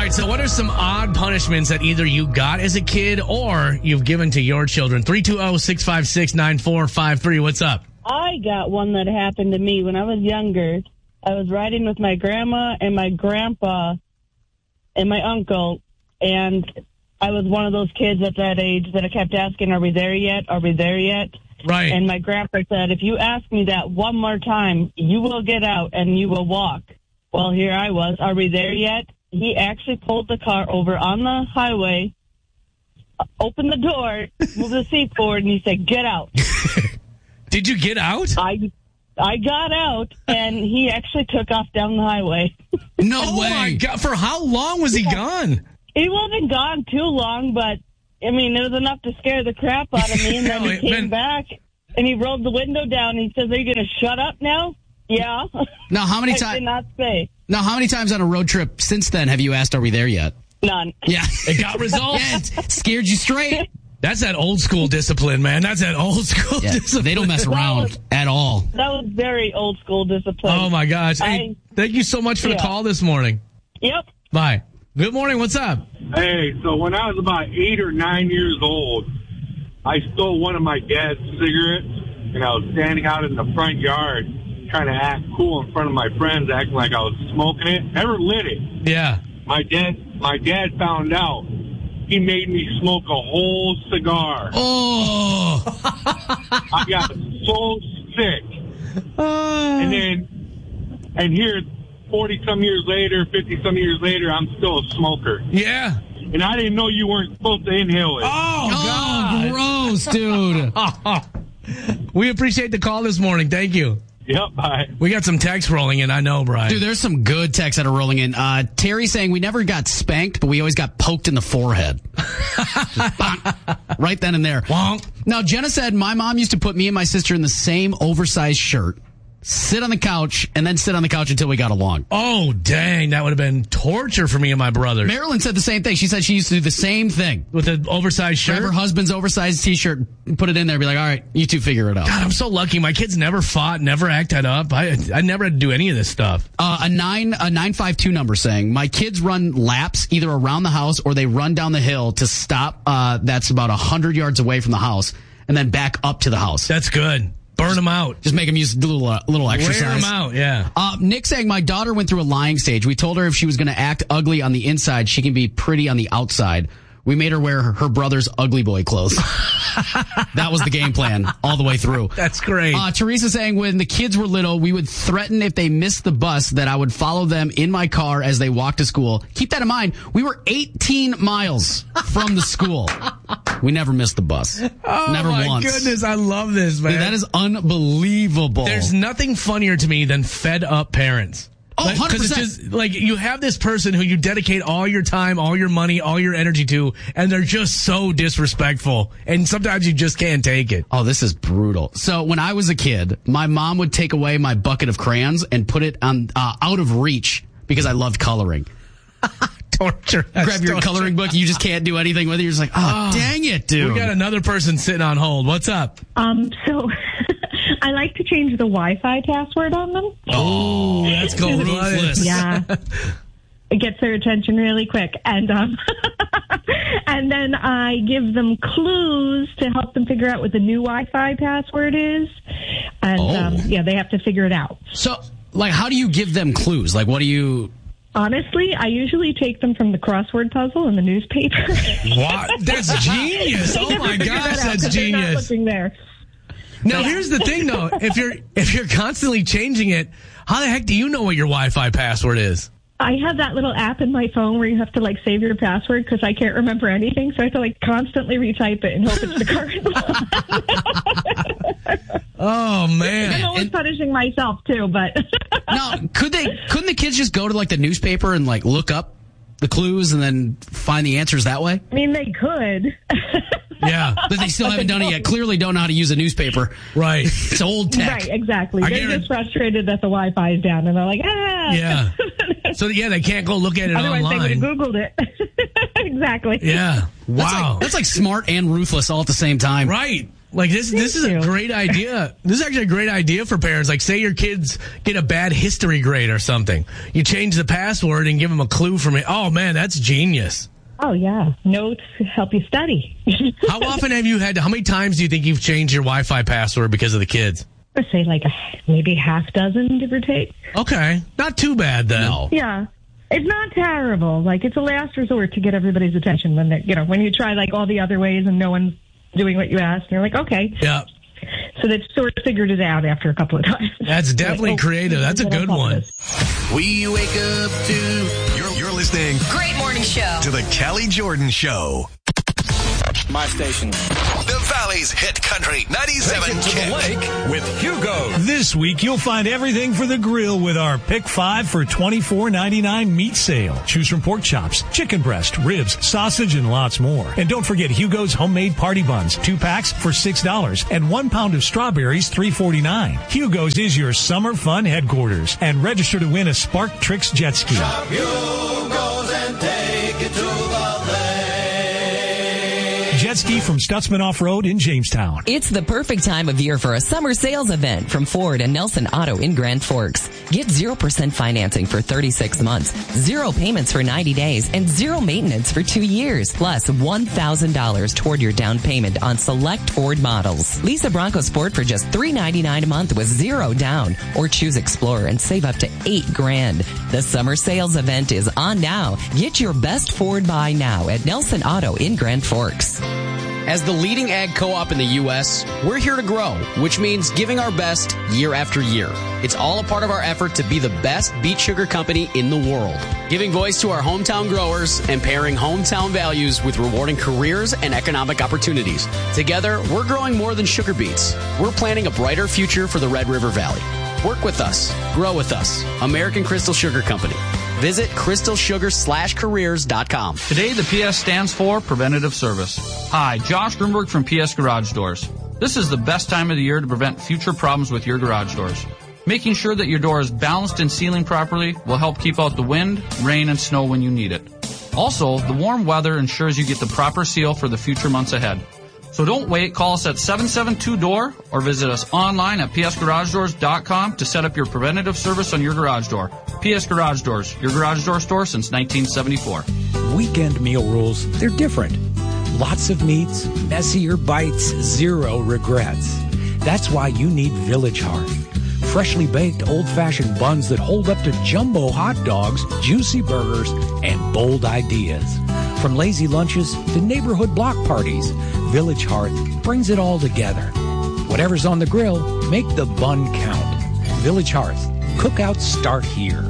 right, so what are some odd punishments that either you got as a kid or you've given to your children? 320-656-9453. What's up? I got one that happened to me when I was younger. I was riding with my grandma and my grandpa and my uncle, and I was one of those kids at that age that I kept asking, are we there yet? Are we there yet? Right. And my grandpa said, if you ask me that one more time, you will get out and you will walk. Well, here I was. Are we there yet? He actually pulled the car over on the highway, opened the door, moved the seat forward, and he said, get out. Did you get out? I got out, and he actually took off down the highway. No way. My God. For how long was he gone? He wasn't gone too long, but, I mean, it was enough to scare the crap out of me, and then he came back, and he rolled the window down, and he says, are you going to shut up now? Yeah. Now, how many times? I did not say. Now, how many times on a road trip since then have you asked, are we there yet? None. Yeah. It got results. Yeah, it scared you straight. That's that old school discipline, man. That's that old school discipline. They don't mess around at all. That was very old school discipline. Oh, my gosh. Hey, thank you so much for the call this morning. Yep. Bye. Good morning. What's up? Hey, so when I was about 8 or 9 years old, I stole one of my dad's cigarettes, and I was standing out in the front yard trying to act cool in front of my friends, acting like I was smoking it. Never lit it. Yeah. My dad found out. He made me smoke a whole cigar. Oh. I got so sick. And here, 40-some years later, 50-some years later, I'm still a smoker. Yeah. And I didn't know you weren't supposed to inhale it. Oh, God. Gross, dude. We appreciate the call this morning. Thank you. Yep, bye. We got some texts rolling in, I know, Brian. Dude, there's some good texts that are rolling in. Terry saying we never got spanked, but we always got poked in the forehead. Just bonk, right then and there. Wonk. Now, Jenna said my mom used to put me and my sister in the same oversized shirt, sit on the couch, and then sit on the couch until we got along. Oh, dang. That would have been torture for me and my brothers. Marilyn said the same thing. She said she used to do the same thing. With an oversized shirt? Grab her husband's oversized T-shirt, put it in there, be like, all right, you two figure it out. God, I'm so lucky. My kids never fought, never acted up. I never had to do any of this stuff. A 952 number saying, my kids run laps either around the house or they run down the hill to stop. That's about 100 yards away from the house and then back up to the house. That's good. Burn them out. Just make them use a little exercise. Wear them out, yeah. Nick saying, my daughter went through a lying stage. We told her if she was going to act ugly on the inside, she can be pretty on the outside. We made her wear her brother's ugly boy clothes. That was the game plan all the way through. That's great. Teresa saying, when the kids were little, we would threaten if they missed the bus that I would follow them in my car as they walked to school. Keep that in mind. We were 18 miles from the school. We never missed the bus. Oh, never my once. Goodness, I love this, man. Dude, that is unbelievable. There's nothing funnier to me than fed up parents. Oh, 100%. Because it's just like you have this person who you dedicate all your time, all your money, all your energy to, and they're just so disrespectful. And sometimes you just can't take it. Oh, this is brutal. So when I was a kid, my mom would take away my bucket of crayons and put it on out of reach because I loved coloring. Torture. Grab your coloring book. You just can't do anything with it. You're just like, oh, dang it, dude. We got another person sitting on hold. What's up? So I like to change the Wi-Fi password on them. Oh, that's cold-blooded. Yeah. It gets their attention really quick. And and then I give them clues to help them figure out what the new Wi-Fi password is. And, they have to figure it out. So, like, how do you give them clues? Like, what do you... Honestly, I usually take them from the crossword puzzle in the newspaper. What? That's genius. Oh, my gosh, that's genius. They're not looking there. Now, here's the thing, though. If you're constantly changing it, how the heck do you know what your Wi-Fi password is? I have that little app in my phone where you have to, save your password because I can't remember anything. So I have to, constantly retype it and hope it's the current one. Oh, man. I'm always punishing myself, too, but... Now, couldn't the kids just go to, the newspaper and, look up the clues and then find the answers that way? I mean, they could. Yeah. But they still haven't done it yet. Clearly don't know how to use a newspaper. Right. It's old tech. Right, exactly. They're just frustrated that the Wi-Fi is down, and they're like, ah. Yeah. So, they can't go look at it Otherwise online. they would have Googled it. Exactly. Yeah. Wow. That's like smart and ruthless all at the same time. Right. Like this is a great idea. This is actually a great idea for parents. Like, say your kids get a bad history grade or something. You change the password and give them a clue from it. Oh, man, that's genius. Oh, yeah. Notes help you study. How often how many times do you think you've changed your Wi-Fi password because of the kids? I'd say like maybe half dozen, give or take. Okay. Not too bad, then. No. Yeah. It's not terrible. Like, it's a last resort to get everybody's attention when when you try like all the other ways and no one's doing what you asked. And you're like, okay. Yeah. So they've sort of figured it out after a couple of times. That's definitely creative. That's a good one. We wake up to... You're listening... Great morning show. ...to the Kelly Jordan Show. My station. The Valley's hit country 97 Take it to the lake with Hugo. This week, you'll find everything for the grill with our Pick 5 for $24.99 meat sale. Choose from pork chops, chicken breast, ribs, sausage, and lots more. And don't forget Hugo's homemade party buns, 2 packs for $6, and 1 pound of strawberries, $3.49. Hugo's is your summer fun headquarters. And register to win a Spark Tricks jet ski. Shop Hugo's and take it to the lake. Jet ski from Stutzman Off-Road in Jamestown. It's the perfect time of year for a summer sales event from Ford and Nelson Auto in Grand Forks. Get 0% financing for 36 months, 0 payments for 90 days, and 0 maintenance for 2 years, plus $1,000 toward your down payment on select Ford models. Lease a Bronco Sport for just $399 a month with 0 down, or choose Explorer and save up to $8,000. The summer sales event is on now. Get your best Ford buy now at Nelson Auto in Grand Forks. As the leading ag co-op in the U.S., we're here to grow, which means giving our best year after year. It's all a part of our effort to be the best beet sugar company in the world, giving voice to our hometown growers and pairing hometown values with rewarding careers and economic opportunities. Together, we're growing more than sugar beets. We're planting a brighter future for the Red River Valley. Work with us. Grow with us. American Crystal Sugar Company. Visit crystalsugar/careers.com. Today, the PS stands for Preventative Service. Hi, Josh Grimberg from PS Garage Doors. This is the best time of the year to prevent future problems with your garage doors. Making sure that your door is balanced and sealing properly will help keep out the wind, rain, and snow when you need it. Also, the warm weather ensures you get the proper seal for the future months ahead. So don't wait. Call us at 772-DOOR or visit us online at psgaragedoors.com to set up your preventative service on your garage door. PS Garage Doors, your garage door store since 1974. Weekend meal rules, they're different. Lots of meats, messier bites, 0 regrets. That's why you need Village Hearth. Freshly baked old-fashioned buns that hold up to jumbo hot dogs, juicy burgers, and bold ideas. From lazy lunches to neighborhood block parties, Village Hearth brings it all together. Whatever's on the grill, make the bun count. Village Hearth. Cookouts start here.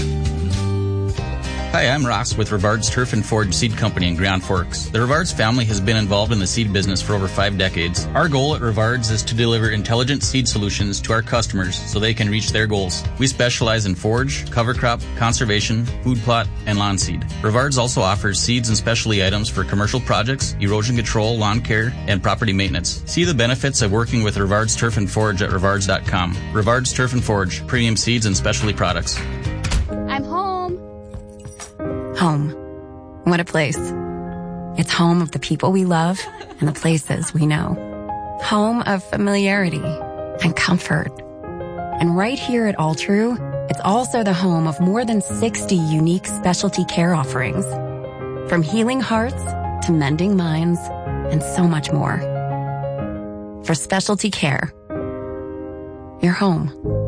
Hi, I'm Ross with Rivards Turf and Forage Seed Company in Grand Forks. The Rivards family has been involved in the seed business for over 5 decades. Our goal at Rivards is to deliver intelligent seed solutions to our customers so they can reach their goals. We specialize in forage, cover crop, conservation, food plot, and lawn seed. Rivards also offers seeds and specialty items for commercial projects, erosion control, lawn care, and property maintenance. See the benefits of working with Rivards Turf and Forage at Rivards.com. Rivards Turf and Forage, premium seeds and specialty products. I'm home. Home. What a place. It's home of the people we love and the places we know. Home of familiarity and comfort. And right here at All True, it's also the home of more than 60 unique specialty care offerings. From healing hearts to mending minds and so much more. For specialty care, you're home.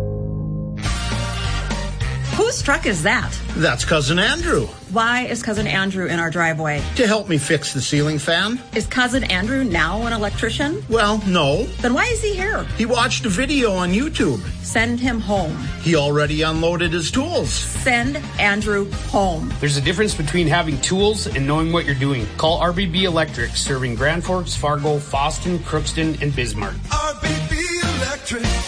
Whose truck is that? That's Cousin Andrew. Why is Cousin Andrew in our driveway? To help me fix the ceiling fan. Is Cousin Andrew now an electrician? Well, no. Then why is he here? He watched a video on YouTube. Send him home. He already unloaded his tools. Send Andrew home. There's a difference between having tools and knowing what you're doing. Call RBB Electric, serving Grand Forks, Fargo, Fosston, Crookston, and Bismarck. RBB Electric.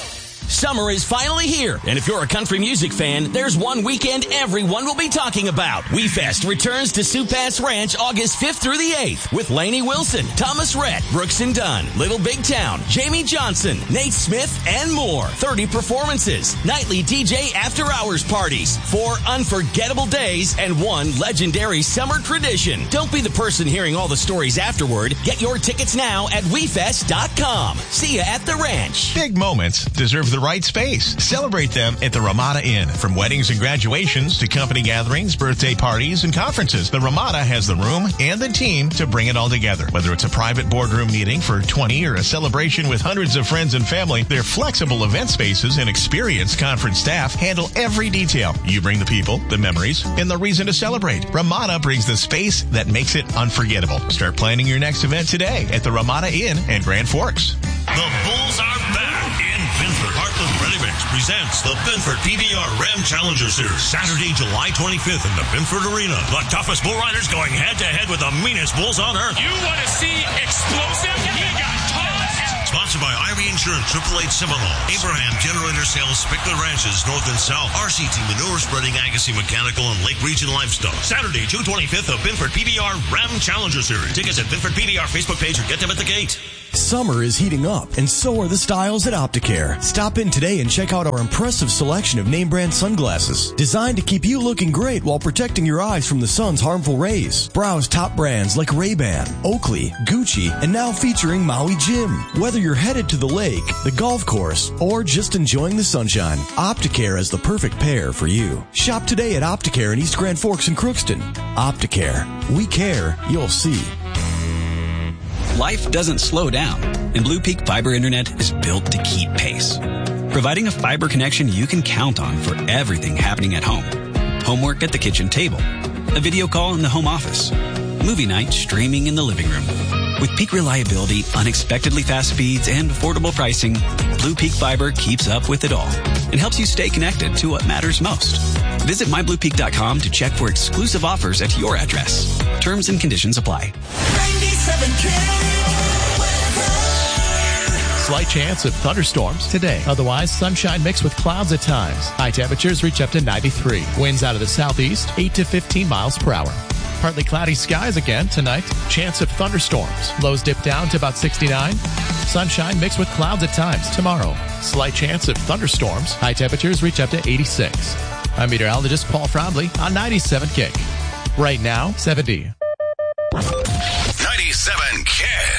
Summer is finally here, and if you're a country music fan, there's one weekend everyone will be talking about. WeFest returns to Sioux Pass Ranch August 5th through the 8th with Lainey Wilson, Thomas Rhett, Brooks and Dunn, Little Big Town, Jamie Johnson, Nate Smith, and more. 30 performances, nightly DJ after-hours parties, 4 unforgettable days, and 1 legendary summer tradition. Don't be the person hearing all the stories afterward. Get your tickets now at WeFest.com. See you at the ranch. Big moments deserve the right space. Celebrate them at the Ramada Inn. From weddings and graduations to company gatherings, birthday parties, and conferences, the Ramada has the room and the team to bring it all together. Whether it's a private boardroom meeting for 20 or a celebration with hundreds of friends and family, their flexible event spaces and experienced conference staff handle every detail. You bring the people, the memories, and the reason to celebrate. Ramada brings the space that makes it unforgettable. Start planning your next event today at the Ramada Inn in Grand Forks. The Bulls are back in Binford. Heartland Ready Mix presents the Binford PBR Ram Challenger Series. Saturday, July 25th in the Binford Arena. The toughest bull riders going head-to-head with the meanest bulls on earth. You want to see explosive? He got tossed. Sponsored by Ivy Insurance, 888 Seminole, Abraham Generator Sales, Spickler Ranches, North and South, RCT Manure Spreading, Agassiz Mechanical, and Lake Region Livestock. Saturday, June 25th, the Binford PBR Ram Challenger Series. Tickets at Binford PBR Facebook page or get them at the gate. Summer is heating up, and so are the styles at Opticare. Stop in today and check out our impressive selection of name brand sunglasses, designed to keep you looking great while protecting your eyes from the sun's harmful rays. Browse top brands like Ray-Ban, Oakley, Gucci, and now featuring Maui Jim. Whether you're headed to the lake, the golf course, or just enjoying the sunshine, Opticare is the perfect pair for you. Shop today at Opticare in East Grand Forks and Crookston. Opticare. We care, you'll see. Life doesn't slow down, and Blue Peak Fiber Internet is built to keep pace, providing a fiber connection you can count on for everything happening at home. Homework at the kitchen table, a video call in the home office, movie night streaming in the living room. With peak reliability, unexpectedly fast speeds, and affordable pricing, Blue Peak Fiber keeps up with it all and helps you stay connected to what matters most. Visit mybluepeak.com to check for exclusive offers at your address. Terms and conditions apply. Slight chance of thunderstorms today. Otherwise, sunshine mixed with clouds at times. High temperatures reach up to 93. Winds out of the southeast, 8 to 15 miles per hour. Partly cloudy skies again tonight. Chance of thunderstorms. Lows dip down to about 69. Sunshine mixed with clouds at times tomorrow. Slight chance of thunderstorms. High temperatures reach up to 86. I'm meteorologist Paul Frombly on 97 Kick. Right now, 70.